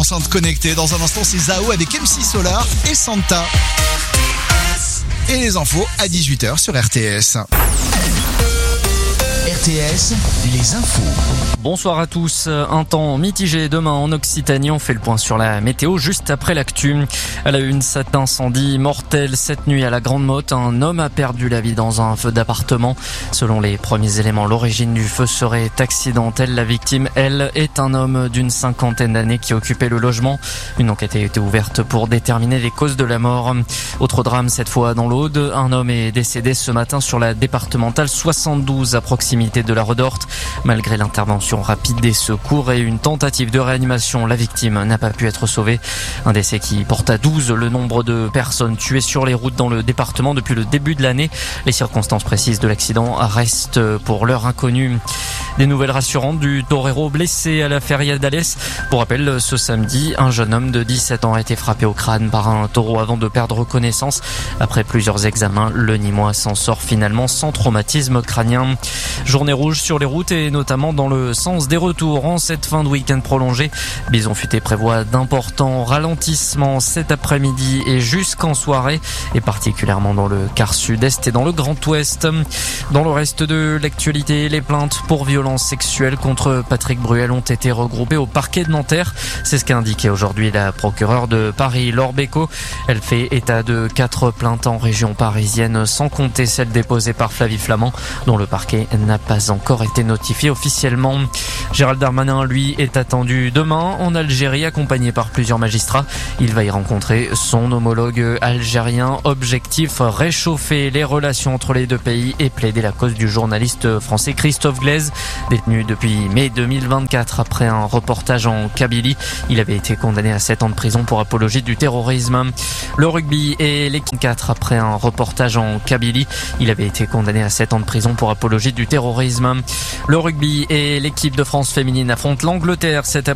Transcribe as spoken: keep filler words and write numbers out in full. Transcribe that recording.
l'enceinte connectée. Dans un instant, c'est Zao avec M C Solar et Santa. Et les infos à dix-huit heures sur R T S. R T S, les infos. Bonsoir à tous. Un temps mitigé demain en Occitanie. On fait le point sur la météo juste après l'actu. À la une, cet incendie mortel cette nuit à la Grande Motte. Un homme a perdu la vie dans un feu d'appartement. Selon les premiers éléments, l'origine du feu serait accidentelle. La victime, elle, est un homme d'une cinquantaine d'années qui occupait le logement. Une enquête a été ouverte pour déterminer les causes de la mort. Autre drame cette fois dans l'Aude. Un homme est décédé ce matin sur la départementale soixante-douze à proximité de la Redorte. Malgré l'intervention rapide des secours et une tentative de réanimation, la victime n'a pas pu être sauvée. Un décès qui porte à douze le nombre de personnes tuées sur les routes dans le département depuis le début de l'année. Les circonstances précises de l'accident restent pour l'heure inconnues. Des nouvelles rassurantes du torero blessé à la Feria d'Alès. Pour rappel, ce samedi, un jeune homme de dix-sept ans a été frappé au crâne par un taureau avant de perdre connaissance. Après plusieurs examens, le Nîmois s'en sort finalement sans traumatisme crânien. Journée rouge sur les routes et notamment dans le sens des retours en cette fin de week-end prolongé. Bison Futé prévoit d'importants ralentissements cet après-midi et jusqu'en soirée, et particulièrement dans le quart sud-est et dans le Grand Ouest. Dans le reste de l'actualité, les plaintes pour violence sexuelle contre Patrick Bruel ont été regroupées au parquet de Nanterre. C'est ce qu'a indiqué aujourd'hui la procureure de Paris, Laure Bécaud. Elle fait état de quatre plaintes en région parisienne, sans compter celle déposée par Flavie Flament, dont le parquet n'a pas encore été notifié officiellement. Gérald Darmanin, lui, est attendu demain en Algérie, accompagné par plusieurs magistrats. Il va y rencontrer son homologue algérien. Objectif, réchauffer les relations entre les deux pays et plaider la cause du journaliste français Christophe Glaise, détenu depuis mai deux mille vingt-quatre après un reportage en Kabylie. Il avait été condamné à sept ans de prison pour apologie du terrorisme. Le rugby et l'équipe quatre après un reportage en Kabylie. Il avait été condamné à sept ans de prison pour apologie du terrorisme. Le rugby et l'équipe de France féminine affrontent l'Angleterre cet